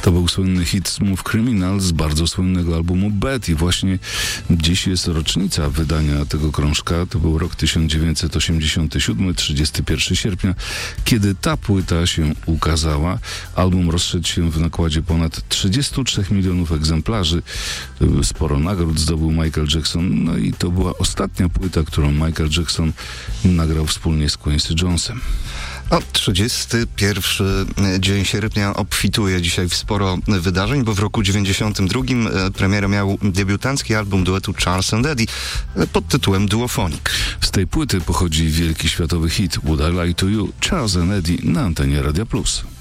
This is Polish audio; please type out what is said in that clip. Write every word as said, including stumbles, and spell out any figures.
To był słynny hit Smooth Criminal z bardzo słynnego albumu Bad i właśnie dziś jest rocznica wydania tego krążka. To był rok tysiąc dziewięćset osiemdziesiąty siódmy, trzydziestego pierwszego sierpnia, kiedy ta płyta się ukazała. Album rozszedł się w nakładzie ponad trzydziestu trzech milionów egzemplarzy. Sporo nagród zdobył Michael Jackson, no i to była ostatnia płyta, którą Michael Jackson nagrał wspólnie z Quincy Jonesem. A trzydziesty pierwszy dzień sierpnia obfituje dzisiaj w sporo wydarzeń, bo w roku dziewięćdziesiątym drugim premierę miał debiutancki album duetu Charles and Eddie pod tytułem Duophonic. Z tej płyty pochodzi wielki światowy hit Would I Lie to You, Charles and Eddie na antenie Radia Plus.